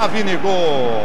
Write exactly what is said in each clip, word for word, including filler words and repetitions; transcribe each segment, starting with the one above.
a Vinigol.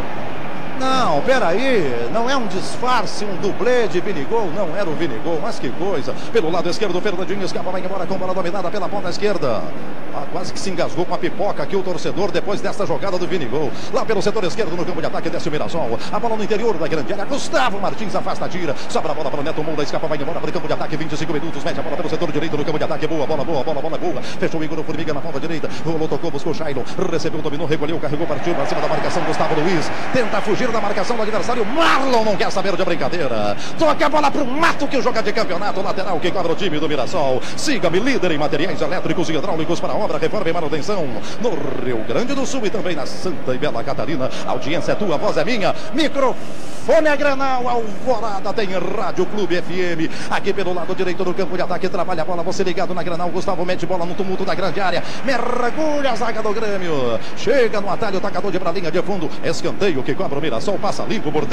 Não, peraí, não é um disfarce, um dublê de Vinigol, não era o Vinigol, mas que coisa. Pelo lado esquerdo, Fernandinho escapa, vai embora com bola dominada pela ponta esquerda. Ah, quase que se engasgou com a pipoca aqui o torcedor depois desta jogada do Vinigol. Lá pelo setor esquerdo, no campo de ataque, desce o Mirassol. A bola no interior da grande área, Gustavo Martins afasta a tira, sobra a bola para o Neto Moura, escapa, vai embora para o campo de ataque, vinte e cinco minutos, mete a bola pelo setor direito no campo de ataque, boa, bola, boa, bola, bola, boa. Fechou o Igor Formiga na ponta direita, rolou, tocou, buscou o Shailon, recebeu, dominou, recolheu, carregou, partiu para cima da marcação, Gustavo Luiz, tenta fugir da marcação do adversário. Marlon não quer saber de brincadeira. Toca a bola pro Mato, que joga de campeonato. Lateral que cobra o time do Mirassol. Siga-me, líder em materiais elétricos e hidráulicos para obra, reforma e manutenção no Rio Grande do Sul e também na Santa e Bela Catarina. A audiência é tua, a voz é minha. Microfone é Grenal. Alvorada tem Rádio Clube F M. Aqui pelo lado direito do campo de ataque. Trabalha a bola, você ligado na Grenal. Gustavo mete bola no tumulto da grande área. Mergulha a zaga do Grêmio. Chega no atalho, tacador de pra linha de fundo. Escanteio que cobra o Mirassol. Passa limpo por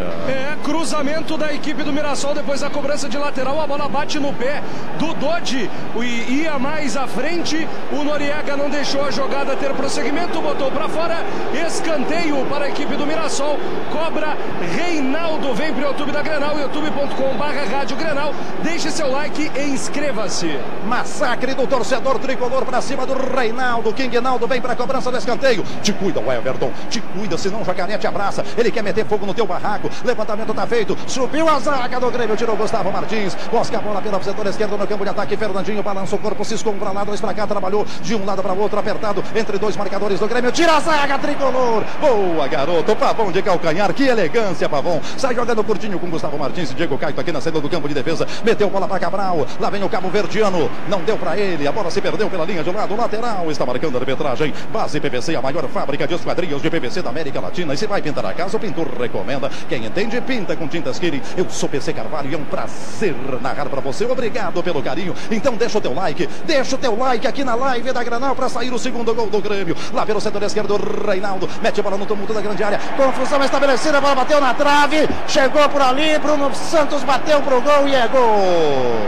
É, cruzamento da equipe do Mirassol depois da cobrança de lateral, a bola bate no pé do Dodi e ia mais à frente, o Noriega não deixou a jogada ter prosseguimento, botou para fora, escanteio para a equipe do Mirassol, cobra Reinaldo, vem para o YouTube da Grenal, youtube ponto com barra rádio Grenal, deixe seu like e inscreva-se. Massacre do torcedor tricolor para cima do Reinaldo, King Naldo vem para a cobrança do escanteio, te cuida o Everton, te cuida, senão o Jacaré te abraça, ele quer meter fogo no teu barraco, levantamento tá feito, subiu a zaga do Grêmio, tirou Gustavo Martins, busca a bola pelo setor esquerdo no campo de ataque, Fernandinho balança o corpo, se esconde para lá, dois para cá, trabalhou de um lado para o outro, apertado entre dois marcadores do Grêmio, tira a zaga tricolor, boa garoto, Pavão de calcanhar, que elegância Pavão, sai jogando curtinho com Gustavo Martins e Diego Caito aqui na saída do campo de defesa, meteu bola para Cabral, lá vem o Cabo Verdiano, não deu para ele, a bola se perdeu pela linha de lado, lateral, está marcando a arbitragem, Base P V C, a maior fábrica de esquadrias de P V C da América Latina, e se vai pintar a casa, o pintor recomenda, quem entende pinta com tintas Kirin. Eu sou P C Carvalho e é um prazer narrar para você. Obrigado pelo carinho. Então deixa o teu like, deixa o teu like aqui na live da Grenal para sair o segundo gol do Grêmio. Lá pelo setor esquerdo, Reinaldo mete a bola no tumulto da grande área. Confusão estabelecida, a bola bateu na trave, chegou por ali, Bruno Santos bateu pro gol e é gol.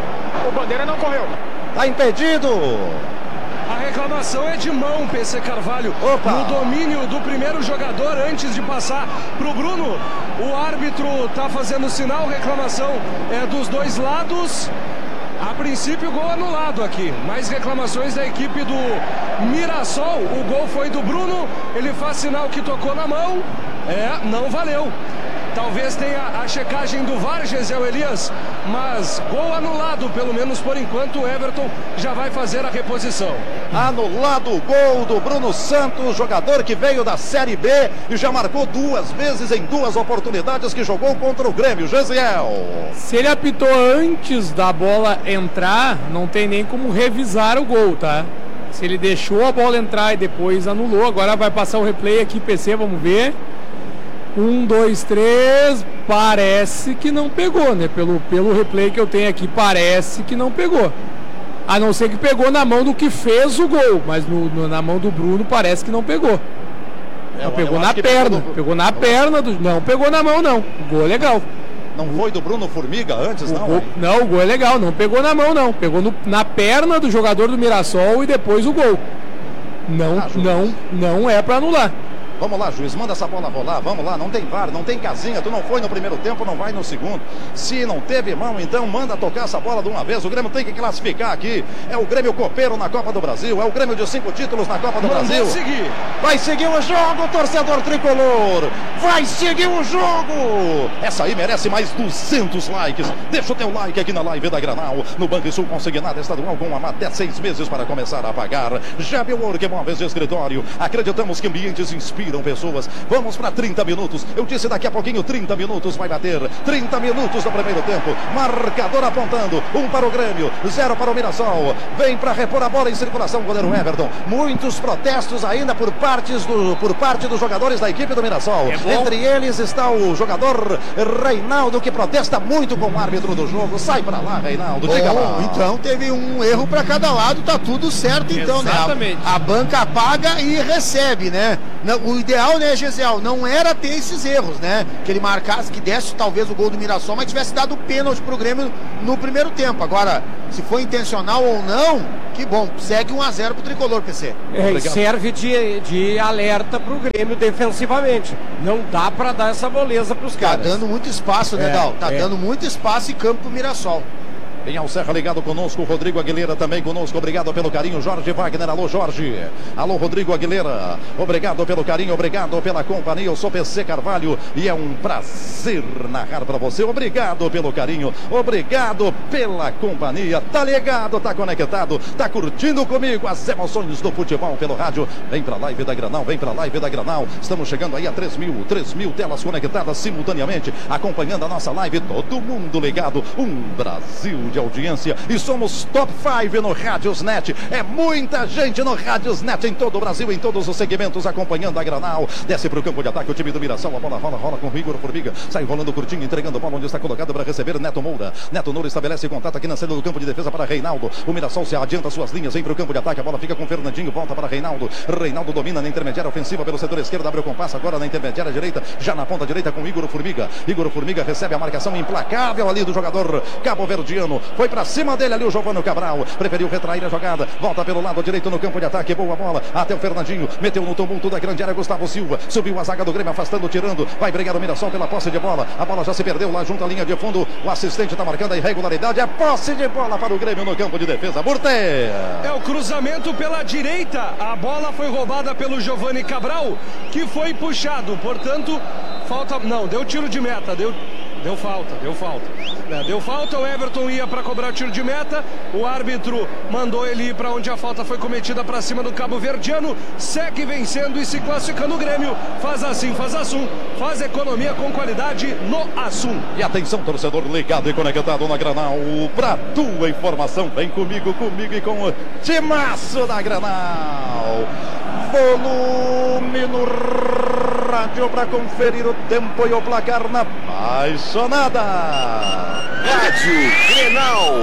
O Bandeira não correu. Tá impedido. A reclamação é de mão, P C Carvalho. Opa. No domínio do primeiro jogador antes de passar pro Bruno. O árbitro tá fazendo sinal, reclamação é dos dois lados. A princípio, gol anulado aqui. Mais reclamações da equipe do Mirassol. O gol foi do Bruno. Ele faz sinal que tocou na mão. É, não valeu. Talvez tenha a checagem do V A R, Gesiel Elias, mas gol anulado, pelo menos por enquanto. O Everton já vai fazer a reposição. Anulado o gol do Bruno Santos, jogador que veio da Série B e já marcou duas vezes em duas oportunidades que jogou contra o Grêmio. Gesiel. Se ele apitou antes da bola entrar, não tem nem como revisar o gol, tá? Se ele deixou a bola entrar e depois anulou, agora vai passar o replay aqui, P C, vamos ver. Um, dois, três, parece que não pegou, né? Pelo, pelo replay que eu tenho aqui, parece que não pegou. A não ser que pegou na mão do que fez o gol, mas no, no, na mão do Bruno parece que não pegou. É, não pegou na perna, pegou, do... pegou na perna, do... não pegou na mão não. O gol é legal. Não foi do Bruno Formiga antes, o não? Gol... Não, o gol é legal, não pegou na mão não. Pegou no... na perna do jogador do Mirassol e depois o gol. Não, ah, não, não é para anular. Vamos lá, juiz, manda essa bola rolar, vamos lá, não tem V A R, não tem casinha, tu não foi no primeiro tempo, não vai no segundo. Se não teve mão, então manda tocar essa bola de uma vez, o Grêmio tem que classificar aqui. É o Grêmio copeiro na Copa do Brasil, é o Grêmio de cinco títulos na Copa do Mandou Brasil. Seguir. Vai seguir o jogo, torcedor tricolor, vai seguir o jogo. Essa aí merece mais duzentos likes, deixa o teu like aqui na live da Grenal, no Banrisul consignado estadual com até seis meses para começar a pagar. Já viu Work Móveis de Escritório, acreditamos que ambientes inspiram pessoas. Vamos para trinta minutos. Eu disse daqui a pouquinho trinta minutos vai bater. trinta minutos do primeiro tempo. Marcador apontando. Um para o Grêmio, zero para o Mirassol. Vem para repor a bola em circulação o goleiro Everton. Muitos protestos ainda por, partes do, por parte dos jogadores da equipe do Mirassol. É Entre eles está o jogador Reinaldo, que protesta muito com o árbitro do jogo. Sai para lá, Reinaldo. Bom, diga lá. Então teve um erro para cada lado. Tá tudo certo então, Exatamente. né? A, a banca paga e recebe, né? Não, o ideal, né, Gesiel, não era ter esses erros, né? Que ele marcasse, que desse talvez o gol do Mirassol, mas tivesse dado pênalti pro Grêmio no primeiro tempo. Agora, se foi intencional ou não, que bom, segue um a zero pro Tricolor, P C. É, e serve de, de alerta pro Grêmio defensivamente. Não dá pra dar essa moleza pros Tá caras. dando muito espaço, né, É, Dal? Tá é. dando muito espaço e campo pro Mirassol. Em Serra ligado conosco, Rodrigo Aguilera também conosco, obrigado pelo carinho, Jorge Wagner, alô Jorge, alô Rodrigo Aguilera, obrigado pelo carinho, obrigado pela companhia, eu sou P C Carvalho e é um prazer narrar para você, obrigado pelo carinho, obrigado pela companhia, tá ligado, tá conectado, tá curtindo comigo as emoções do futebol pelo rádio, vem pra live da Granal, vem pra live da Granal, estamos chegando aí a três mil, três mil telas conectadas simultaneamente, acompanhando a nossa live, todo mundo ligado, um Brasil de audiência e somos top cinco no Radiosnet. É muita gente no Radiosnet em todo o Brasil, em todos os segmentos, acompanhando a Granal. Desce para o campo de ataque o time do Mirassol. A bola rola, rola com o Igor Formiga. Sai rolando curtinho, entregando a bola onde está colocado para receber Neto Moura. Neto Moura estabelece contato aqui na saída do campo de defesa para Reinaldo. O Mirassol se adianta suas linhas, vem para o campo de ataque. A bola fica com Fernandinho, volta para Reinaldo. Reinaldo domina na intermediária ofensiva pelo setor esquerdo, abre o compasso agora na intermediária direita, já na ponta direita com Igor Formiga. Igor Formiga recebe a marcação implacável ali do jogador cabo-verdiano. Foi para cima dele ali o Giovanni Cabral, preferiu retrair a jogada, volta pelo lado direito no campo de ataque, boa bola, até o Fernandinho, meteu no tumulto da grande área, Gustavo Silva, subiu a zaga do Grêmio, afastando, tirando, vai brigar o Mirassol pela posse de bola, a bola já se perdeu lá junto à linha de fundo, o assistente está marcando a irregularidade, é posse de bola para o Grêmio no campo de defesa, Burté. É o cruzamento pela direita, a bola foi roubada pelo Giovanni Cabral, que foi puxado, portanto, falta, não, deu tiro de meta, deu... Deu falta, deu falta. É, deu falta, o Everton ia para cobrar o tiro de meta. O árbitro mandou ele ir para onde a falta foi cometida, para cima do Cabo Verdiano. Segue vencendo e se classificando o Grêmio. Faz assim, faz assum. Faz economia com qualidade no Assum. E atenção, torcedor ligado e conectado na Granal. Pra tua informação, vem comigo, comigo e com o timaço da Granal. Volume no rádio para conferir o tempo e o placar na apaixonada Rádio Grenal.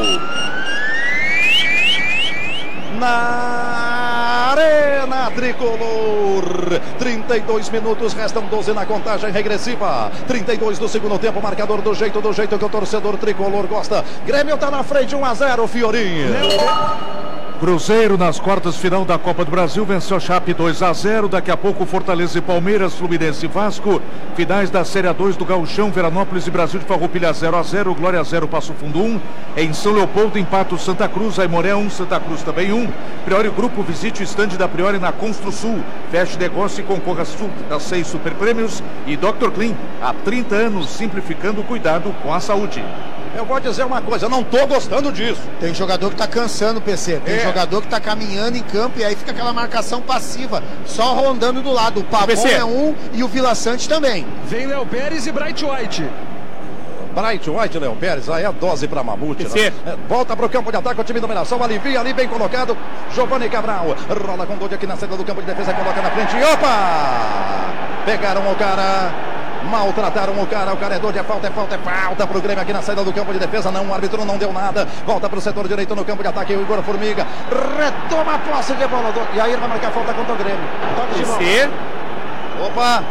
Na Arena Tricolor, trinta e dois minutos, restam doze na contagem regressiva, trinta e dois do segundo tempo, marcador do jeito, do jeito que o torcedor tricolor gosta. Grêmio tá na frente, um a zero, Fiorinho. Cruzeiro nas quartas final da Copa do Brasil venceu a Chape dois a zero. Daqui a pouco Fortaleza e Palmeiras, Fluminense e Vasco. Finais da Série A dois do Gauchão, Veranópolis e Brasil de Farroupilha zero a zero, Glória zero, Passo Fundo um. Em São Leopoldo, empate o Santa Cruz, Aimoré um, Santa Cruz também um. Priori Grupo, visite o estande da Priori na Construsul. Feche negócio e concorra a seis super prêmios. E doutor Clean, há trinta anos simplificando o cuidado com a saúde. Eu vou dizer uma coisa, eu não tô gostando disso. Tem jogador que tá cansando o P C. Tem É. jogador que tá caminhando em campo e aí fica aquela marcação passiva, só rondando do lado. O Pavon P C. é um e o Vila Sante também. Vem Léo Pérez e Bright White. Bright White, Léo Pérez, aí é dose para Mamute. Né? É, volta para o campo de ataque, o time do Mirassol, alivia ali, bem colocado, Giovanni Cabral, rola com gol aqui na saída do campo de defesa, coloca na frente, opa! Pegaram o cara, maltrataram o cara, o cara é doido, é falta, é falta, é falta pro Grêmio aqui na saída do campo de defesa, não, o árbitro não deu nada, volta pro setor direito no campo de ataque, o Igor Formiga, retoma a posse de bola, do... e aí ele vai marcar falta contra o Grêmio. Toque de bola. Você Opa!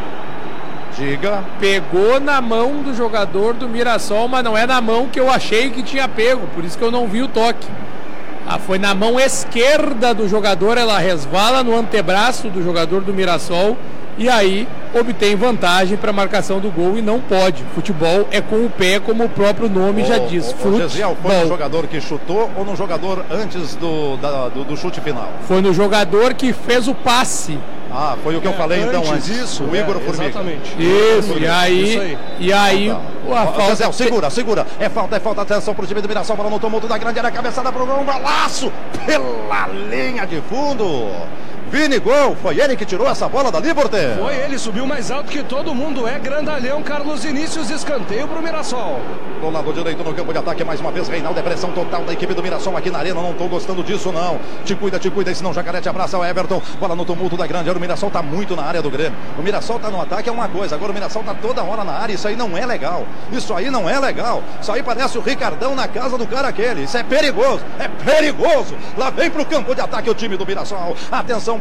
Diga. pegou na mão do jogador do Mirassol, mas não é na mão que eu achei que tinha pego, por isso que eu não vi o toque. Ah, foi na mão esquerda do jogador, ela resvala no antebraço do jogador do Mirassol e aí obtém vantagem para a marcação do gol e não pode. Futebol é com o pé, como o próprio nome o, já diz. O, o Futebol. Gesiel, foi no jogador que chutou ou no jogador antes do, da, do, do chute final? Foi no jogador que fez o passe. Ah, foi o que eu falei É, então antes antes. disso, o Igor é, Formiga. exatamente. Isso, e aí, Isso aí. e aí Ah, tá. a Ó, falta... Gesiel, segura, segura. É falta, é falta. Atenção pro time do Mirassol. Bola no tumulto da grande área. Cabeçada pro gol. Um golaço pela linha de fundo. Vini Gol, foi ele que tirou essa bola dali, Borté? Foi ele, subiu mais alto que todo mundo. É grandalhão, Carlos Inícios, escanteio pro Mirassol. Do lado direito no campo de ataque, mais uma vez, Reinaldo, é pressão total da equipe do Mirassol aqui na arena, não tô gostando disso não, te cuida, te cuida, senão Jacaré te abraça o Everton, bola no tumulto da grande área, o Mirassol tá muito na área do Grêmio, o Mirassol tá no ataque é uma coisa, agora o Mirassol tá toda hora na área, isso aí não é legal, isso aí não é legal, isso aí parece o Ricardão na casa do cara aquele, isso é perigoso, é perigoso, lá vem pro campo de ataque o time do Mirassol, atenção,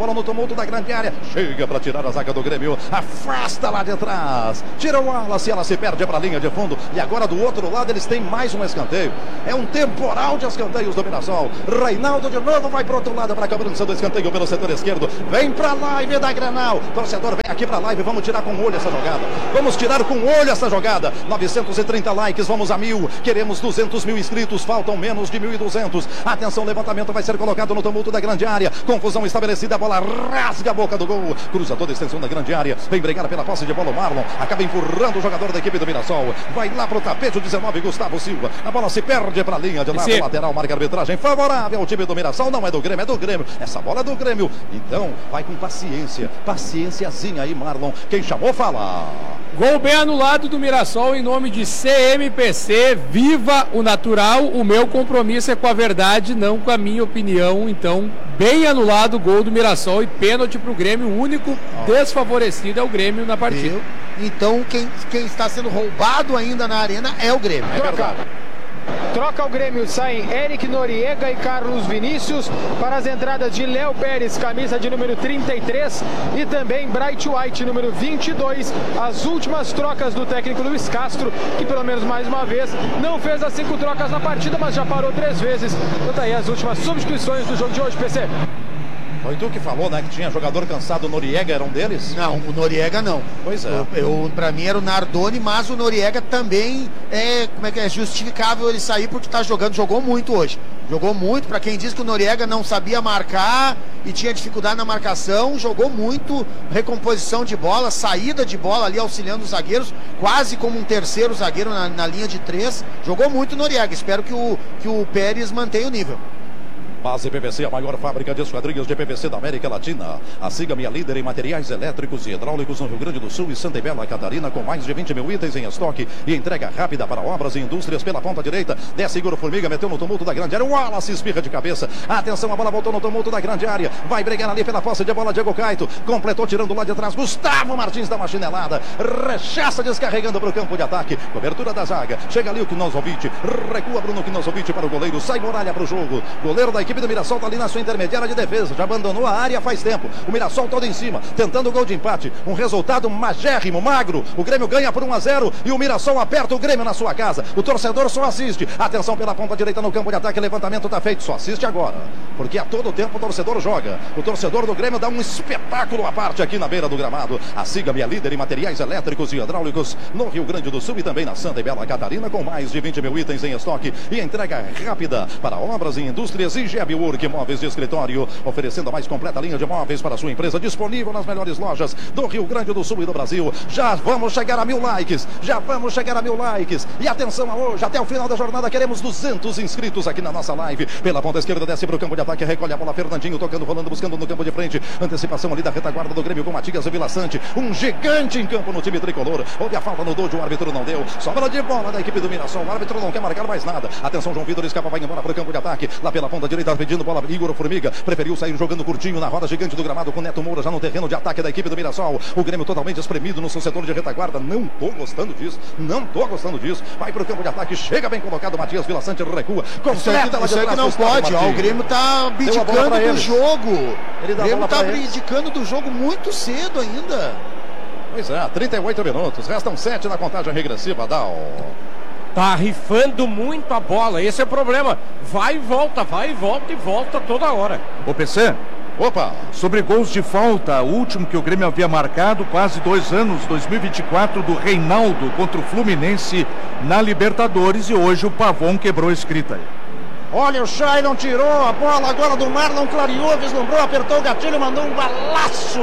bola no tumulto da grande área. Chega para tirar a zaga do Grêmio. Afasta lá de trás. Tira o Wallace, ela se perde para a linha de fundo. E agora do outro lado eles têm mais um escanteio. É um temporal de escanteios do Mirassol. Reinaldo de novo vai para o outro lado para a cobrança do escanteio pelo setor esquerdo. Vem para a live da Grenal. Torcedor, vem aqui para a live. Vamos tirar com olho essa jogada. Vamos tirar com olho essa jogada. novecentos e trinta likes, vamos a mil. Queremos duzentos mil inscritos. Faltam menos de mil e duzentos. Atenção, levantamento vai ser colocado no tumulto da grande área. Confusão estabelecida. A bola rasga a boca do gol. Cruza toda a extensão da grande área. Vem brigar pela posse de bola o Marlon. Acaba empurrando o jogador da equipe do Mirassol. Vai lá pro tapete o dezenove, Gustavo Silva. A bola se perde para a linha de lado Esse... lateral. Marca a arbitragem favorável ao time do Mirassol. Não é do Grêmio, é do Grêmio. Essa bola é do Grêmio. Então, vai com paciência. Paciênciazinha aí, Marlon. Quem chamou, fala. Gol bem anulado do Mirassol em nome de C M P C. Viva o natural. O meu compromisso é com a verdade, não com a minha opinião. Então, bem anulado o gol do Mirassol e pênalti para o Grêmio. O único desfavorecido é o Grêmio na partida. Então, quem, quem está sendo roubado ainda na arena é o Grêmio. É verdade. Troca o Grêmio, saem Eric Noriega e Carlos Vinícius para as entradas de Léo Pérez, camisa de número trinta e três, e também Bright White, número vinte e dois. As últimas trocas do técnico Luiz Castro, que pelo menos mais uma vez não fez as cinco trocas na partida, mas já parou três vezes. Então tá aí as últimas substituições do jogo de hoje, P C. Foi tu que falou, né, que tinha jogador cansado. O Noriega era um deles? Não, o Noriega não. Pois é. Eu, eu, pra mim era o Nardoni, mas o Noriega também é, como é que é, justificável ele sair porque tá jogando, jogou muito hoje. Jogou muito, pra quem diz que o Noriega não sabia marcar e tinha dificuldade na marcação, jogou muito, recomposição de bola, saída de bola ali auxiliando os zagueiros, quase como um terceiro zagueiro na, na linha de três. Jogou muito o Noriega, espero que o, que o Pérez mantenha o nível. Base P V C, a maior fábrica de esquadrinhos de P V C da América Latina. A Siga-me, a líder em materiais elétricos e hidráulicos no Rio Grande do Sul e Santa Bela Catarina, com mais de vinte mil itens em estoque e entrega rápida para obras e indústrias pela ponta direita. Desce Igor Formiga, meteu no tumulto da grande área. O Wallace espirra de cabeça. Atenção, a bola voltou no tumulto da grande área. Vai brigar ali pela posse de bola, Diego Caito. Completou tirando lá de trás. Gustavo Martins dá uma chinelada. Rechaça descarregando para o campo de ataque. Cobertura da zaga. Chega ali o Knosovich. Recua Bruno Knosovich para o goleiro. Sai Muralha para o jogo. Goleiro da equipe do Mirassol está ali na sua intermediária de defesa, já abandonou a área faz tempo. O Mirassol todo em cima, tentando o gol de empate. Um resultado magérrimo, magro. O Grêmio ganha por um a zero e o Mirassol aperta o Grêmio na sua casa. O torcedor só assiste. Atenção pela ponta direita no campo de ataque, levantamento está feito, só assiste agora, porque a todo tempo o torcedor joga. O torcedor do Grêmio dá um espetáculo à parte aqui na beira do gramado. A Siga-me, a líder em materiais elétricos e hidráulicos no Rio Grande do Sul e também na Santa e Bela Catarina, com mais de vinte mil itens em estoque e entrega rápida para obras e indústrias. E G E B Work Móveis de Escritório, oferecendo a mais completa linha de móveis para sua empresa, disponível nas melhores lojas do Rio Grande do Sul e do Brasil. Já vamos chegar a mil likes, já vamos chegar a mil likes. E atenção a hoje, até o final da jornada, queremos duzentos inscritos aqui na nossa live. Pela ponta esquerda, desce para o campo de ataque, recolhe a bola, Fernandinho tocando, rolando, buscando no campo de frente. Antecipação ali da retaguarda do Grêmio com Matias e Vila Sante. Um gigante em campo no time tricolor. Houve a falta no dojo, o árbitro não deu. Sobra de bola da equipe do Mirassol. O árbitro não quer marcar mais nada. Atenção, João Vitor escapa, vai embora para o campo de ataque. Lá pela ponta direita, pedindo bola, Igor Formiga. Preferiu sair jogando curtinho na roda gigante do gramado com Neto Moura já no terreno de ataque da equipe do Mirassol. O Grêmio totalmente espremido no seu setor de retaguarda. Não tô gostando disso. Não tô gostando disso. Vai pro campo de ataque. Chega bem colocado. Matias Vila Sante recua. Completa lá de trás. Que não pode. Ó, o Grêmio tá abdicando do jogo. Ele o Grêmio tá abdicando do jogo muito cedo ainda. Pois é, trinta e oito minutos. Restam sete na contagem regressiva. Dal. Tá rifando muito a bola, esse é o problema. Vai e volta, vai e volta e volta toda hora. Ô P C, opa, sobre gols de falta, o último que o Grêmio havia marcado, quase dois anos, dois mil e vinte e quatro, do Reinaldo contra o Fluminense na Libertadores, e hoje o Pavon quebrou a escrita aí. Olha, o Shailon tirou a bola agora do Marlon, clareou, vislumbrou, apertou o gatilho, mandou um balaço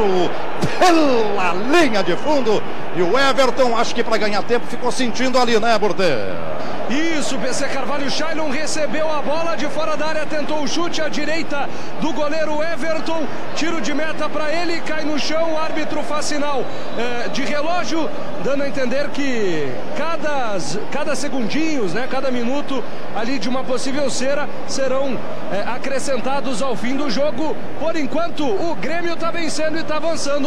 pela linha de fundo. E o Everton, acho que para ganhar tempo, ficou sentindo ali, né, Borté? Isso, P C Carvalho. Shailon recebeu a bola de fora da área, tentou o chute à direita do goleiro Everton, tiro de meta para ele, cai no chão, o árbitro faz sinal é, de relógio, dando a entender que cada, cada segundinhos, né, cada minuto ali de uma possível cera serão é, acrescentados ao fim do jogo. Por enquanto, o Grêmio está vencendo e está avançando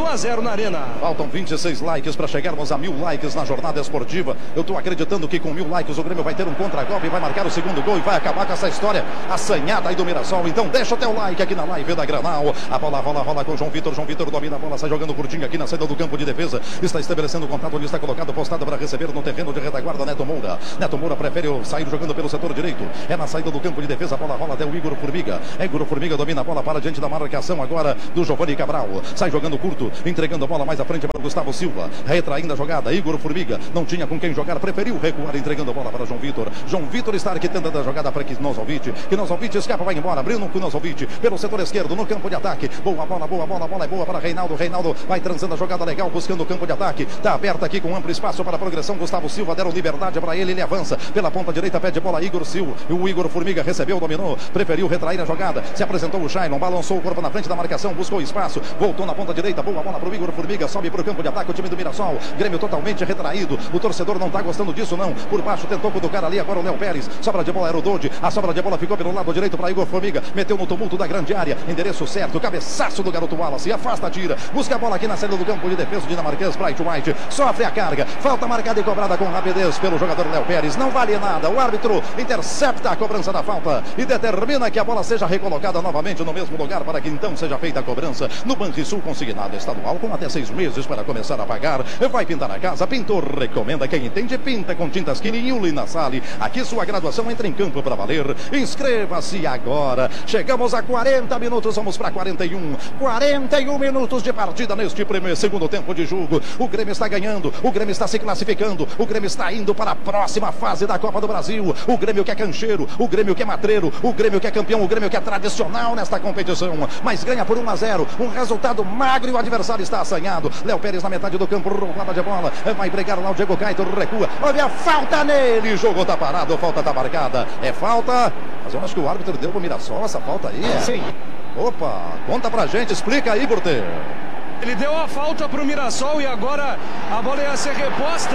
um a zero na Arena. Faltam vinte e seis likes para chegarmos a mil likes na jornada esportiva. Eu tô acreditando que com mil likes o Grêmio vai ter um contra-golpe, vai marcar o segundo gol e vai acabar com essa história assanhada aí do Mirassol. Então deixa o teu like aqui na live da Granal. A bola rola, rola com o João Vitor. João Vitor domina a bola, sai jogando curtinho aqui na saída do campo de defesa. Está estabelecendo o contato, onde está colocado, postado para receber no terreno de retaguarda Neto Moura. Neto Moura prefere sair jogando pelo setor direito. É na saída do campo de defesa, a bola rola até o Igor Formiga. Igor Formiga domina a bola para diante da marcação agora do Giovanni Cabral. Sai jogando curto, entregando a bola mais à frente para o Gustavo Silva. Retraindo a jogada, Igor Formiga não tinha com quem jogar, preferiu recuar, entregando a bola para João Vitor. João Vitor está arquitetando a jogada para Knosovich. Knosovich escapa, vai embora. Bruno Knosovich pelo setor esquerdo, no campo de ataque. Boa bola, boa bola, a bola é boa para Reinaldo. Reinaldo vai transando a jogada legal, buscando o campo de ataque. Está aberta aqui com amplo espaço para a progressão. Gustavo Silva deram liberdade para ele, ele avança pela ponta direita, pede bola Igor Silva. O Igor Formiga recebeu, dominou, preferiu retrair a jogada. Se apresentou o Shailon, balançou o corpo na frente da marcação, buscou espaço, voltou na ponta direita, boa bola para o Igor Formiga, sobe para o campo de ataque o time do Mirassol. Grêmio totalmente retraído, o torcedor não está gostando disso não. Por baixo tentou cutucar ali agora o Léo Pérez, sobra de bola era o Dodi, a sobra de bola ficou pelo lado direito para Igor Formiga, meteu no tumulto da grande área, endereço certo, cabeçaço do garoto Wallace, afasta, tira, busca a bola aqui na saída do campo de defesa, o dinamarquês Bright White, sofre a carga, falta marcada e cobrada com rapidez pelo jogador Léo Pérez, não vale nada, o árbitro intercepta a cobrança da falta e determina que a bola seja recolocada novamente no mesmo lugar para que então seja feita a cobrança no Banrisul consignado estadual com até seis meses para começar a pagar. Vai pintar a casa, pintor recomenda, quem entende pinta com tintas Kini e Uli na Sale. Aqui sua graduação entra em campo para valer. Inscreva-se agora. Chegamos a quarenta minutos, vamos para quarenta e um. quarenta e um minutos de partida neste primeiro segundo tempo de jogo. O Grêmio está ganhando, o Grêmio está se classificando, o Grêmio está indo para a próxima fase da Copa do Brasil. O Grêmio que é cancheiro, o Grêmio que é matreiro, o Grêmio que é campeão, o Grêmio que é tradicional nesta competição, mas ganha por um a zero, um resultado magro e o adversário está assanhado. Léo Pérez na metade do campo, roubada de bola, vai brigar lá o Diego Caetano, recua, olha a falta nele, o jogo tá parado, a falta tá marcada, é falta, mas eu acho que o árbitro deu pro Mirassol essa falta aí. É? Sim. Opa, conta pra gente, explica aí, Burter. Ele deu a falta para o Mirassol e agora a bola ia ser reposta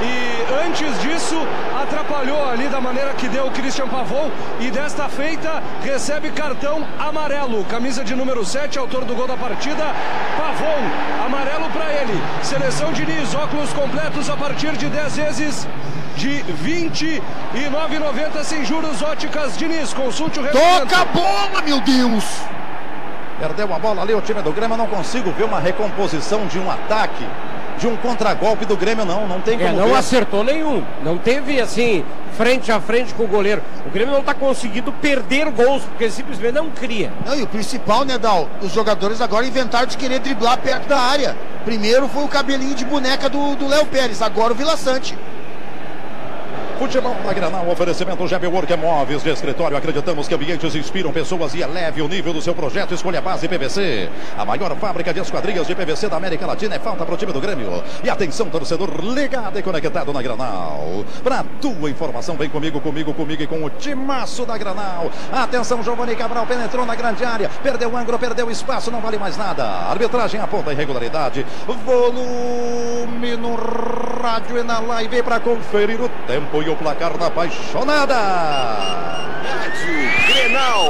e antes disso atrapalhou ali da maneira que deu o Christian Pavon e desta feita recebe cartão amarelo, camisa de número sete, autor do gol da partida, Pavon, amarelo para ele. Seleção Diniz, óculos completos a partir de dez vezes de vinte e nove reais e noventa centavos sem juros, óticas Diniz, consulte o regulamento. Toca a bola, meu Deus! Perdeu a bola ali o time do Grêmio, não consigo ver uma recomposição de um ataque, de um contragolpe do Grêmio, não, não tem como é, não ver. acertou nenhum, não teve assim, frente a frente com o goleiro. O Grêmio não está conseguindo perder gols, porque simplesmente não cria. Não, e o principal, né, Dal, os jogadores agora inventaram de querer driblar perto da área. Primeiro foi o cabelinho de boneca do Léo Pérez, agora o Vila Sante. Futebol na Granal, oferecimento G B Work Móveis de escritório. Acreditamos que ambientes inspiram pessoas e eleve o nível do seu projeto. Escolha a base P V C. A maior fábrica de esquadrias de P V C da América Latina. É falta para o time do Grêmio. E atenção, torcedor ligado e conectado na Granal. Para tua informação, vem comigo, comigo, comigo e com o timaço da Granal. Atenção, Giovanni Cabral penetrou na grande área. Perdeu o ângulo, perdeu o espaço, não vale mais nada. Arbitragem aponta irregularidade. Volume no rádio e na live para conferir o tempo e o placar da apaixonada. Rádio Grenal.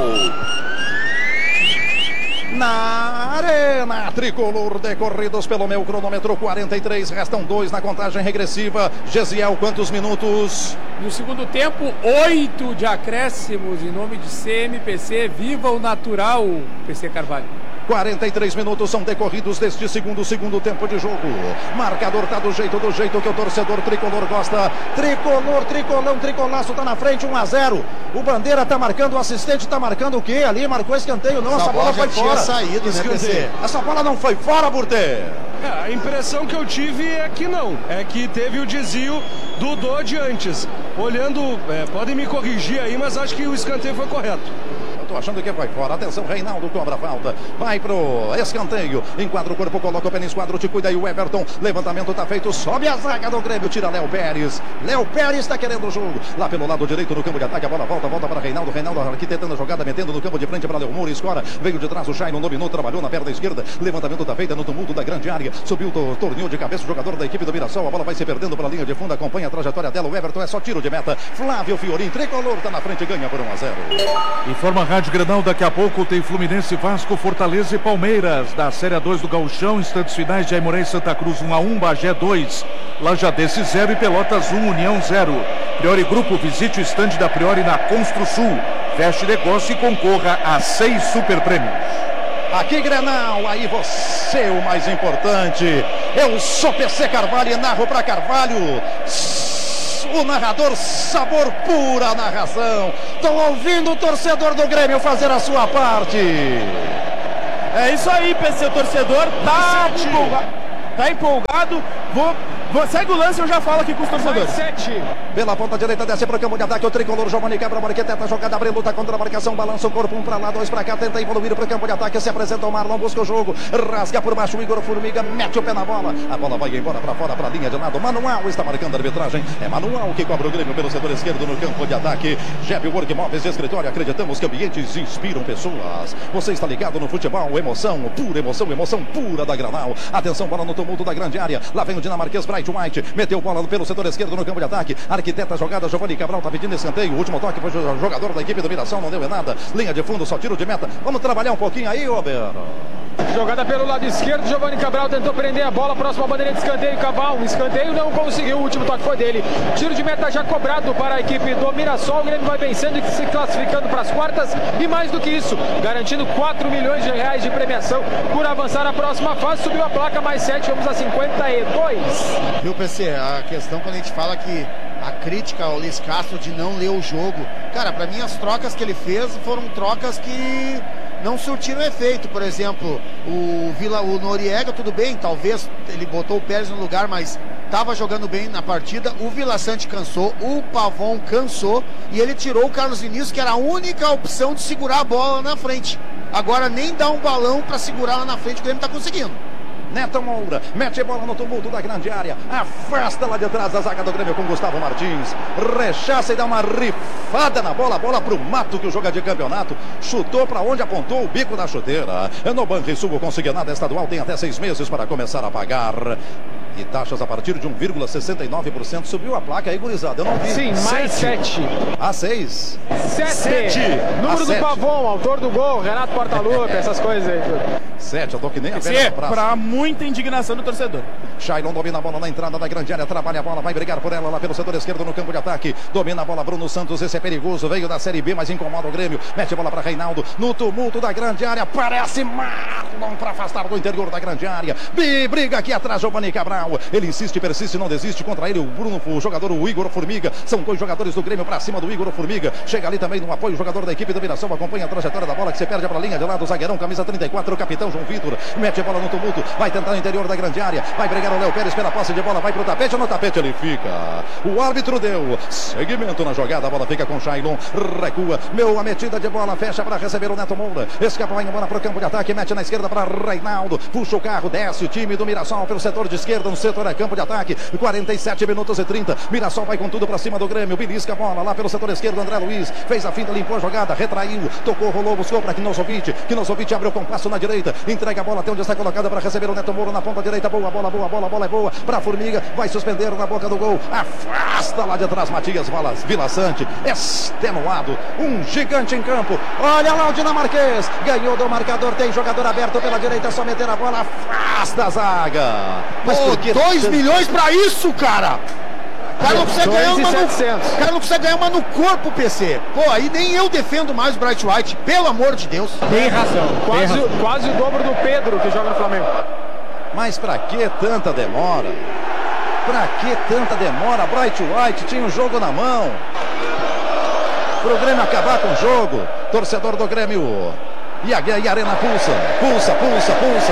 Na Arena Tricolor, decorridos pelo meu cronômetro, quarenta e três, restam dois na contagem regressiva. Gesiel, quantos minutos? No segundo tempo, oito de acréscimos em nome de C M P C. Viva o natural, P C Carvalho. quarenta e três minutos são decorridos deste segundo, segundo tempo de jogo. Marcador tá do jeito, do jeito que o torcedor tricolor gosta. Tricolor, tricolão, tricolaço tá na frente, um a zero. O Bandeira tá marcando, o assistente tá marcando o quê ali? Marcou escanteio, não, essa, essa bola, bola foi fora. Saído, né, P C? Essa bola não foi fora, Burter. É, a impressão que eu tive é que não, é que teve o desvio do Dodi antes. Olhando, é, podem me corrigir aí, mas acho que o escanteio foi correto. Tô achando que foi fora. Atenção, Reinaldo cobra a falta. Vai pro escanteio. Enquadra o corpo, coloca o pé no esquadro. Te cuida aí o Everton. Levantamento tá feito. Sobe a zaga do Grêmio. Tira Léo Pérez. Léo Pérez está querendo o jogo. Lá pelo lado direito no campo de ataque. A bola volta, volta para Reinaldo. Reinaldo aqui tentando a jogada, metendo no campo de frente para Léo Moura. Escora. Veio de trás o Shailon. Dominou, trabalhou na perna esquerda. Levantamento tá feito no tumulto da grande área. Subiu o torneio de cabeça. O jogador da equipe do Mirassol. A bola vai se perdendo para a linha de fundo. Acompanha a trajetória dela. O Everton é só tiro de meta. Flávio Fiorin. Tricolor tá na frente. Ganha por um a zero. Informa a Rádio Rádio Grenal, daqui a pouco tem Fluminense, Vasco, Fortaleza e Palmeiras. Da Série dois do Gauchão, instantes finais de Aimoré e Santa Cruz um a um, Bagé dois, Lajadense zero e Pelotas um, União zero. Priori Grupo, visite o estande da Priori na Construsul. Feche negócio e concorra a seis super prêmios. Aqui Grenal, aí você o mais importante. Eu sou P C Carvalho e narro para Carvalho. O narrador, sabor pura narração. Estão ouvindo o torcedor do Grêmio fazer a sua parte. É isso aí, P C, o torcedor tá empolgado. Tá empolgado. Vou, vou, segue o lance, eu já falo aqui com os torcedores. sete. Pela ponta direita, desce para o campo de ataque. O tricolor Giovanni quebra a marqueta, tenta a jogada, abre luta contra a marcação, balança o corpo, um para lá, dois para cá, tenta evoluir para o campo de ataque. Se apresenta o Marlon, busca o jogo, rasga por baixo o Igor Formiga, mete o pé na bola. A bola vai embora para fora, para a linha de lado. Manual está marcando a arbitragem. É Manual que cobra o Grêmio pelo setor esquerdo no campo de ataque. Jeep Work Móveis de Escritório, acreditamos que ambientes inspiram pessoas. Você está ligado no futebol, emoção, pura emoção, emoção pura da Grenal. Atenção, bola no tumulto da grande área. Lá vem o dinamarquês Bright White, meteu bola pelo setor esquerdo no campo de ataque. Arquiteta jogada, Giovanni Cabral tá pedindo escanteio. O último toque foi o jogador da equipe do Mirassol, não deu em nada. Linha de fundo, só tiro de meta. Vamos trabalhar um pouquinho aí, Roberto. Jogada pelo lado esquerdo, Giovanni Cabral tentou prender a bola, próxima bandeira de escanteio, Cabral, escanteio não conseguiu, o último toque foi dele. Tiro de meta já cobrado para a equipe do Mirassol, o Grêmio vai vencendo e se classificando para as quartas e mais do que isso, garantindo quatro milhões de reais de premiação por avançar na próxima fase, subiu a placa mais sete, vamos a cinquenta e dois. Viu, P C, a questão quando a gente fala que a crítica ao Luiz Castro de não ler o jogo, cara, para mim as trocas que ele fez foram trocas que não surtiram efeito. Por exemplo, o Vila, o Noriega, tudo bem, talvez ele botou o Pérez no lugar, mas estava jogando bem na partida. O Vila Sante cansou, o Pavon cansou e ele tirou o Carlos Vinícius, que era a única opção de segurar a bola na frente. Agora nem dá um balão para segurar lá na frente, o Grêmio está conseguindo. Neto Moura, mete a bola no tumulto da grande área, afasta lá de trás a zaga do Grêmio com Gustavo Martins, rechaça e dá uma rifada na bola, bola pro mato que o joga de campeonato, chutou para onde apontou o bico da chuteira. No Banrisul, o consignado estadual tem até seis meses para começar a pagar. E taxas a partir de um vírgula sessenta e nove por cento. Subiu a placa aí, gurizada, eu não vi. Sim, mais sete. A seis. Sete. Número do Pavon, autor do gol, Renato Portaluppi, essas coisas aí. Sete, eu tô que nem a velha praça. Pra muita indignação do torcedor. Shailon domina a bola na entrada da grande área, trabalha a bola, vai brigar por ela lá pelo setor esquerdo no campo de ataque. Domina a bola Bruno Santos, esse é perigoso, veio da Série B, mas incomoda o Grêmio. Mete a bola para Reinaldo, no tumulto da grande área, parece Marlon para afastar do interior da grande área. Briga aqui atrás, Giovanni Cabral. Ele insiste, persiste, não desiste. Contra ele o Bruno, o jogador, o Igor Formiga. São dois jogadores do Grêmio para cima do Igor Formiga. Chega ali também no apoio o jogador da equipe do Mirassol. Acompanha a trajetória da bola que se perde para a linha de lado. O zagueirão, camisa trinta e quatro, o capitão João Vitor. Mete a bola no tumulto, vai tentar no interior da grande área. Vai brigar o Léo Pérez pela posse de bola. Vai pro tapete, no tapete ele fica. O árbitro deu seguimento na jogada. A bola fica com Shailon. Recua. Meu, a metida de bola fecha para receber o Neto Moura. Escapa, vai embora pro campo de ataque. Mete na esquerda para Reinaldo. Puxa o carro, desce o time do Mirassol pelo setor de esquerda. No setor é campo de ataque. quarenta e sete minutos e trinta. Mirassol vai com tudo para cima do Grêmio. Belisca a bola lá pelo setor esquerdo. André Luiz fez a finta, limpou a jogada, retraiu, tocou, rolou, buscou para Kinozovic. Kinozovic abre o compasso na direita. Entrega a bola até onde está colocada para receber o Neto Moura na ponta direita. Boa bola, boa bola, bola é boa para Formiga. Vai suspender na boca do gol. Afasta lá de trás Matias Vila Sante. Extenuado. Um gigante em campo. Olha lá o dinamarquês. Ganhou do marcador. Tem jogador aberto pela direita. Só meter a bola. Afasta a zaga. Mas por que dois milhões para isso, cara? O cara não consegue ganhar uma no, cara não consegue ganhar uma no corpo, P C. Pô, aí nem eu defendo mais o Bright White, pelo amor de Deus. Tem razão. Quase, Tem razão. quase o dobro do Pedro que joga no Flamengo. Mas pra que tanta demora? Pra que tanta demora? Bright White tinha o jogo na mão. Pro Grêmio acabar com o jogo. Torcedor do Grêmio. E a, e a Arena pulsa, pulsa, pulsa, pulsa.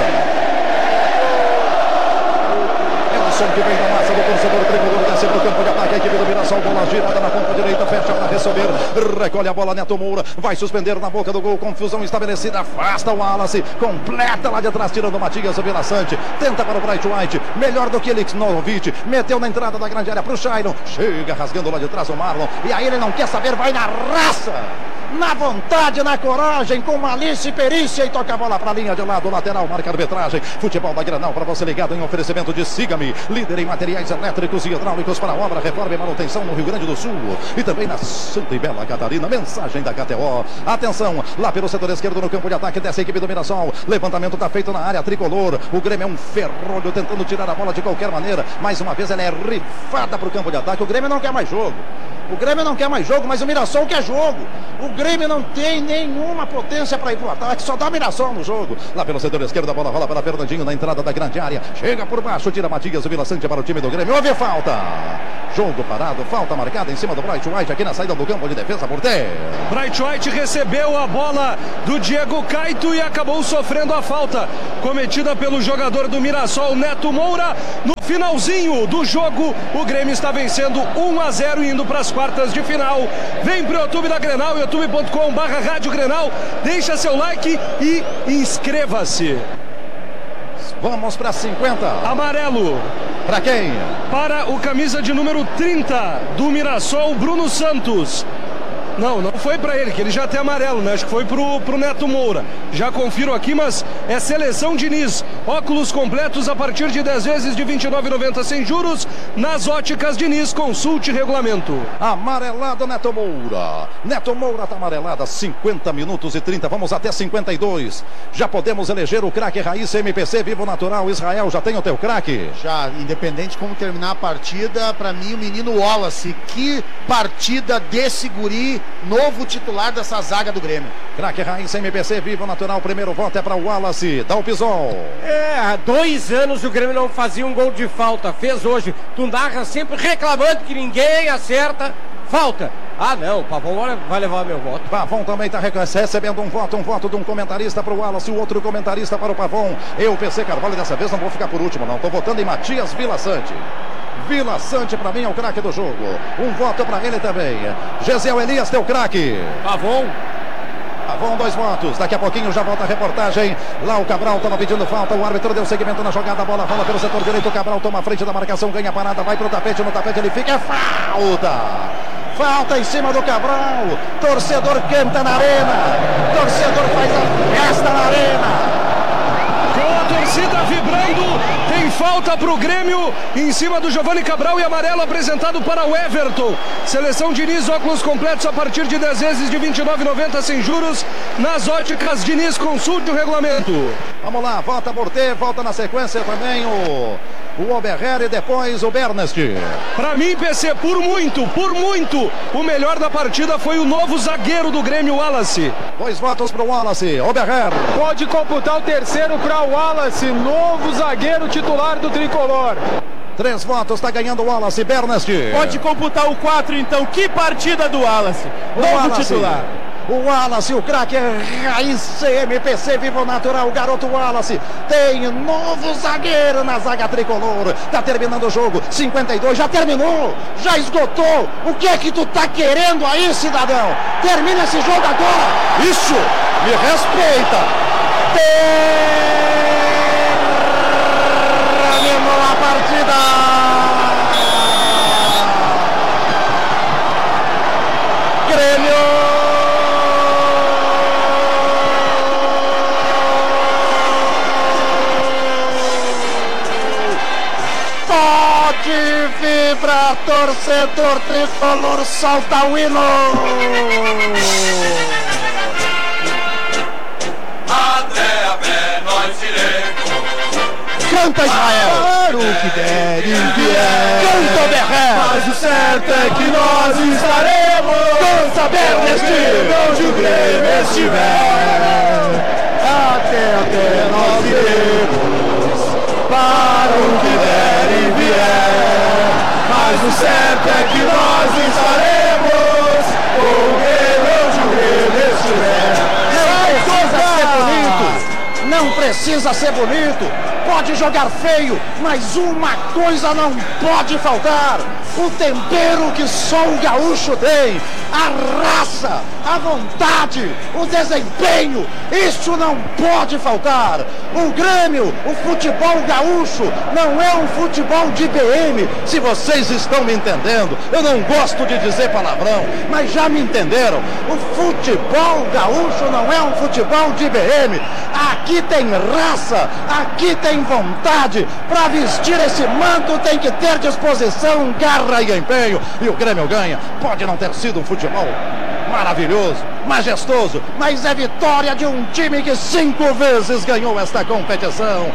Som que vem da massa do torcedor tricolor, desce para o campo de ataque, a equipe do Mirassol, bola girada na ponta direita, fecha para receber, recolhe a bola, Neto Moura, vai suspender na boca do gol, confusão estabelecida, afasta o Wallace, completa lá de trás, tirando o Matias Vila Sante, tenta para o Bright White, melhor do que ele, Novovic, meteu na entrada da grande área para o Shailon, chega rasgando lá de trás o Marlon, e aí ele não quer saber, vai na raça, na vontade, na coragem, com malícia e perícia, e toca a bola para a linha de lado, lateral, marca a arbitragem. Futebol da Grenal para você ligado em oferecimento de Siga-me, líder em materiais elétricos e hidráulicos para obra, reforma e manutenção no Rio Grande do Sul e também na Santa e Bela Catarina. Mensagem da K T O. Atenção, lá pelo setor esquerdo no campo de ataque dessa equipe do Mirassol. Levantamento está feito na área tricolor. O Grêmio é um ferrolho tentando tirar a bola de qualquer maneira. Mais uma vez ela é rifada para o campo de ataque. O Grêmio não quer mais jogo. O Grêmio não quer mais jogo, mas o Mirassol quer jogo. O Grêmio não tem nenhuma potência para ir pro ataque, só dá Mirassol no jogo. Lá pelo setor esquerdo, a bola rola para Fernandinho na entrada da grande área. Chega por baixo, tira Matias, o Vila Sante para o time do Grêmio. Houve falta. Jogo parado, falta marcada em cima do Bright White aqui na saída do campo de defesa por ter. Bright White recebeu a bola do Diego Caito e acabou sofrendo a falta cometida pelo jogador do Mirassol, Neto Moura. No finalzinho do jogo, o Grêmio está vencendo um a zero e indo para as quartas de final. Vem pro YouTube da Grenal, youtube ponto com barra Rádio Grenal. Deixa seu like e inscreva-se. Vamos para cinquenta. Amarelo. Para quem? Para o camisa de número trinta do Mirassol, Bruno Santos. Não, não foi para ele, que ele já tem amarelo, né? Acho que foi pro, pro Neto Moura. Já confiro aqui, mas é Seleção Diniz. Óculos completos a partir de dez vezes de vinte e nove reais e noventa centavos sem juros. Nas óticas Diniz, consulte regulamento. Amarelado Neto Moura. Neto Moura tá amarelada. cinquenta minutos e trinta. Vamos até cinquenta e dois. Já podemos eleger o craque Raíssa M P C Vivo Natural. Israel, já tem o teu craque? Já, independente de como terminar a partida, para mim o menino Wallace. Que partida desse guri. Novo titular dessa zaga do Grêmio. Craque Raíssa M P C Vivo Natural. Primeiro voto é para o Wallace. Dá o pisol. É, há dois anos o Grêmio não fazia um gol de falta. Fez hoje. Tu narra sempre reclamando que ninguém acerta. Falta. Ah, não, o Pavão vai levar meu voto. Pavão também está recebendo um voto, um voto de um comentarista para o Wallace, o outro comentarista para o Pavão. Eu, P C Carvalho, dessa vez não vou ficar por último, não. Estou votando em Matias Vila Sante. Vila Sante para mim é o craque do jogo. Um voto para ele também. Gesiel Elias, teu craque. Pavão. Pavão, dois votos. Daqui a pouquinho já volta a reportagem. Lá o Cabral estava pedindo falta. O árbitro deu seguimento na jogada. A bola rola pelo setor direito. O Cabral toma a frente da marcação, ganha a parada, vai pro tapete. No tapete ele fica. É falta. Falta em cima do Cabral. Torcedor canta na arena. Torcedor faz a festa na arena. Com a torcida vibrando, tem falta para o Grêmio em cima do Giovanni Cabral e amarelo apresentado para o Everton. Seleção Diniz, óculos completos a partir de dez vezes de vinte e nove reais e noventa centavos sem juros. Nas óticas Diniz, consulte o regulamento. Vamos lá, volta Borté, volta na sequência também o, o Oberher e depois o Bernest. Para mim, P C, por muito, por muito, o melhor da partida foi o novo zagueiro do Grêmio, Wallace. Dois votos para o Wallace, Oberher. Pode computar o terceiro para o Wallace, novo zagueiro titular do Tricolor. Três votos, está ganhando o Wallace, Bernest. Pode computar o quatro, então. Que partida do Wallace. Novo Wallace. Titular. O Wallace, o craque Raíssa M P C Vivo Natural, o garoto Wallace tem novo zagueiro na zaga tricolor. Tá terminando o jogo, cinquenta e dois, já terminou, já esgotou. O que é que tu tá querendo aí, cidadão? Termina esse jogo agora. Isso, me respeita. Terminou a partida. Grêmio. Pode vibrar, torcedor tricolor, solta o hino. Até a pé nós iremos. Canta, Israel. Para o que der e vier. Canta, Berré. Mas o certo é que nós estaremos. Canta, Bernest. Onde o Grêmio estiver. Até, até Nós iremos para o que der e vier. Mas o certo é que nós estaremos com o Grêmio onde o Grêmio estiver. Não precisa ser bonito. Não precisa ser bonito. pode jogar feio, mas uma coisa não pode faltar: o tempero que só o gaúcho tem, a raça, a vontade, o desempenho. Isso não pode faltar. O Grêmio, o futebol gaúcho, não é um futebol de B M, se vocês estão me entendendo. Eu não gosto de dizer palavrão, mas já me entenderam. O futebol gaúcho não é um futebol de B M. Aqui tem raça, aqui tem vontade. Para vestir esse manto tem que ter disposição, garra e empenho. E o Grêmio ganha. Pode não ter sido um futebol maravilhoso, majestoso, mas é vitória de um time que cinco vezes ganhou esta competição.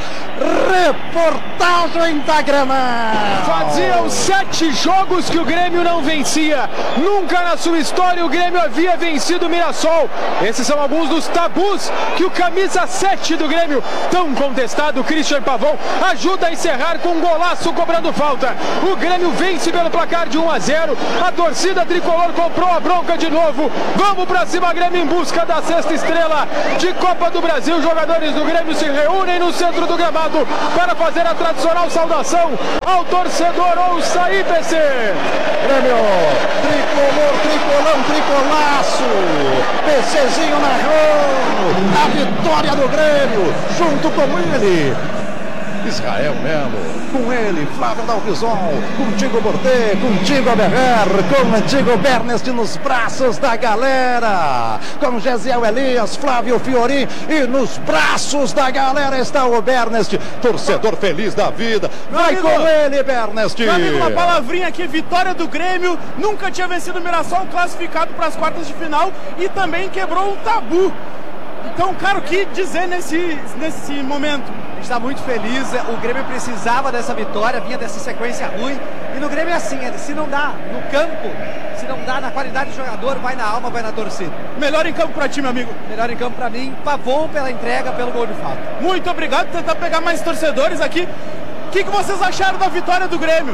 Reportagem da Grenal. Faziam sete jogos que o Grêmio não vencia. Nunca na sua história o Grêmio havia vencido o Mirassol. Esses são alguns dos tabus que o camisa sete do Grêmio, tão contestado, Christian Pavão, ajuda a encerrar com um golaço cobrando falta. O Grêmio vence pelo placar de um a zero. A torcida tricolor comprou a bronca de novo. Vamos pra cima, Grêmio, em busca da sexta estrela de Copa do Brasil. Os jogadores do Grêmio se reúnem no centro do gramado para fazer a tradicional saudação ao torcedor. Ouça aí, P C. Grêmio, tricolor, tricolão, tricolaço. PCzinho narrou a vitória do Grêmio, junto com ele Israel mesmo, com ele, Flávio Dalpizon, contigo Bordet, contigo Aberrer, contigo Bernest nos braços da galera, com Gesiel Elias, Flávio Fiorin, e nos braços da galera está o Bernest, torcedor feliz da vida. Vai amigo, com ele, Bernest. Meu amigo, uma palavrinha aqui: vitória do Grêmio, nunca tinha vencido o Mirassol, classificado para as quartas de final, e também quebrou um tabu. Então, cara, o que dizer nesse, nesse momento? A gente está muito feliz, o Grêmio precisava dessa vitória, vinha dessa sequência ruim, e no Grêmio é assim, se não dá no campo, se não dá na qualidade de jogador, vai na alma, vai na torcida. Melhor em campo pra ti, meu amigo? Melhor em campo pra mim, Pavão pela entrega, pelo gol de falta. Muito obrigado, tentar pegar mais torcedores aqui. O que, que vocês acharam da vitória do Grêmio?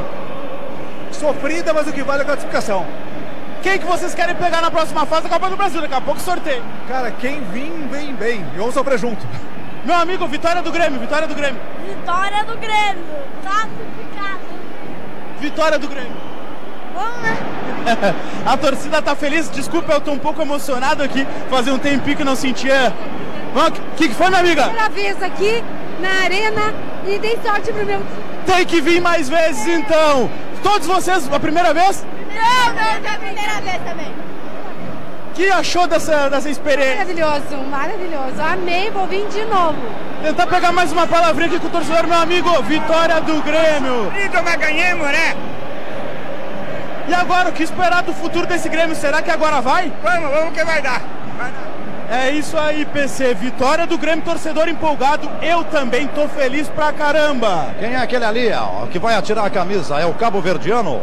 Sofrida, mas o que vale é a classificação. Quem que vocês querem pegar na próxima fase da Copa do Brasil? Daqui a pouco sorteio. Cara, quem vir, vem bem. E vamos sofrer junto. Meu amigo, vitória do Grêmio, vitória do Grêmio. Vitória do Grêmio. Classificado. Vitória do Grêmio. Vamos, né? A torcida tá feliz. Desculpa, eu tô um pouco emocionado aqui. Fazia um tempinho que não sentia. O que, que foi, minha amiga? Primeira vez aqui na arena e dei sorte pro meu time. Tem que vir mais vezes, então. Todos vocês, a primeira vez? Não, não, é a primeira vez também. O que achou dessa, dessa experiência? Maravilhoso, maravilhoso. Amei, vou vir de novo. Tentar pegar mais uma palavrinha aqui com o torcedor, meu amigo. Vitória do Grêmio. Então nós ganhamos, né? E agora, o que esperar do futuro desse Grêmio? Será que agora vai? Vamos, vamos que vai dar. Vai dar. É isso aí, P C. Vitória do Grêmio, torcedor empolgado. Eu também tô feliz pra caramba. Quem é aquele ali, ó, que vai atirar a camisa? É o Cabo Verdiano?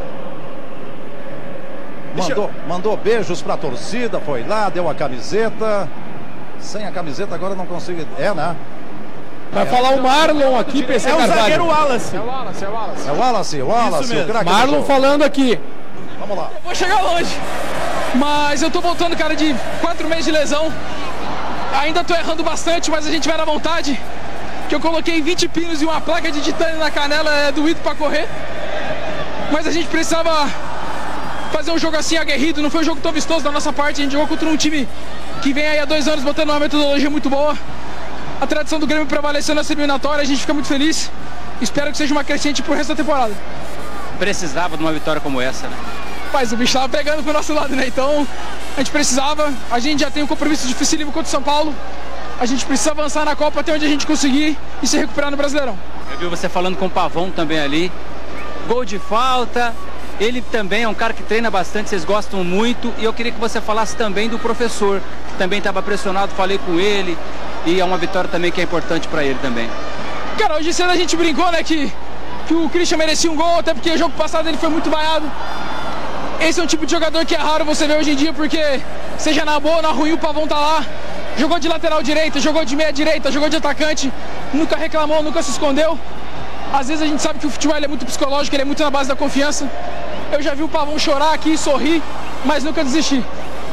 Mandou, mandou beijos pra torcida, foi lá, deu a camiseta. Sem a camiseta agora não consigo. É, né? Vai é. falar o Marlon aqui, P C É o Carvalho. zagueiro Wallace. É o Wallace, é o Wallace. É o Wallace, o Wallace, o craque. Marlon falando aqui. Vamos lá. Eu vou chegar longe, mas eu tô voltando, cara, de quatro meses de lesão. Ainda tô errando bastante, mas a gente vai na vontade. Que eu coloquei vinte pinos e uma placa de titânio na canela, é doído pra correr. Mas a gente precisava fazer um jogo assim aguerrido, não foi um jogo tão vistoso da nossa parte. A gente jogou contra um time que vem aí há dois anos botando uma metodologia muito boa. A tradição do Grêmio prevaleceu nessa eliminatória, a gente fica muito feliz. Espero que seja uma crescente pro resto da temporada. Precisava de uma vitória como essa, né? Mas o bicho tava pegando pro nosso lado, né? Então a gente precisava, a gente já tem um compromisso dificílimo contra o São Paulo. A gente precisa avançar na Copa até onde a gente conseguir e se recuperar no Brasileirão. Eu vi você falando com o Pavão também ali. Gol de falta. Ele também é um cara que treina bastante, vocês gostam muito. E eu queria que você falasse também do professor, que também estava pressionado, falei com ele. E é uma vitória também que é importante para ele também. Cara, hoje cedo a gente brincou, né, que, que o Christian merecia um gol, até porque o jogo passado ele foi muito vaiado. Esse é um tipo de jogador que é raro você ver hoje em dia, porque seja na boa ou na ruim, o Pavão tá lá. Jogou de lateral direita, jogou de meia direita, jogou de atacante, nunca reclamou, nunca se escondeu. Às vezes a gente sabe que o futebol ele é muito psicológico, ele é muito na base da confiança. Eu já vi o Pavão chorar aqui, sorrir, mas nunca desistir.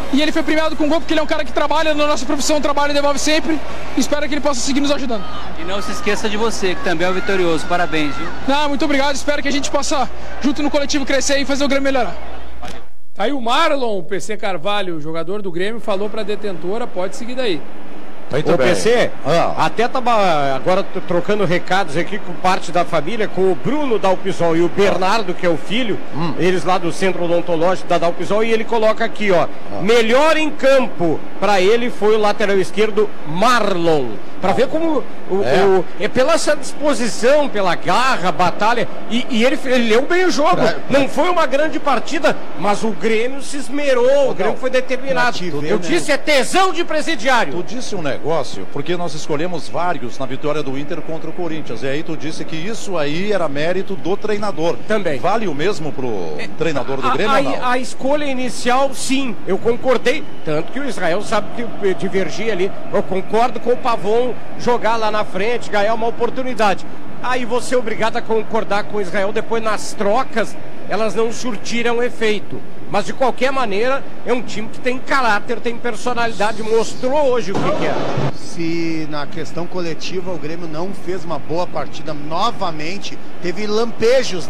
E ele foi premiado com gol porque ele é um cara que trabalha na nossa profissão, trabalha e devolve sempre. Espero que ele possa seguir nos ajudando. E não se esqueça de você, que também é o vitorioso. Parabéns, viu? Não, muito obrigado. Espero que a gente possa, junto no coletivo, crescer e fazer o Grêmio melhorar. Tá aí o Marlon, P C Carvalho, jogador do Grêmio, falou pra detentora, pode seguir daí. Ô P C, ah. até tava agora trocando recados aqui com parte da família, com o Bruno Dalpisol e o Bernardo, que é o filho, hum. eles lá do Centro Odontológico da Dalpisol, e ele coloca aqui, ó, ah. melhor em campo para ele foi o lateral esquerdo Marlon. Para ver como o, é. O, é pela essa disposição, pela garra, batalha, e, e ele, ele leu bem o jogo. Pra, pra... Não foi uma grande partida, mas o Grêmio se esmerou, não, o Grêmio foi determinado. Eu né? disse, é tesão de presidiário. Tu disse um negócio, porque nós escolhemos vários na vitória do Inter contra o Corinthians, e aí tu disse que isso aí era mérito do treinador. Também. Vale o mesmo pro é, treinador do a, Grêmio a, ou não? A escolha inicial, sim, eu concordei, tanto que o Israel sabe que divergir ali, eu concordo com o Pavon jogar lá na frente, ganhar uma oportunidade. Aí você é obrigado a concordar com o Israel, depois nas trocas elas não surtiram efeito. Mas de qualquer maneira, é um time que tem caráter, tem personalidade, mostrou hoje o que, que é. Se na questão coletiva o Grêmio não fez uma boa partida novamente, teve lampejos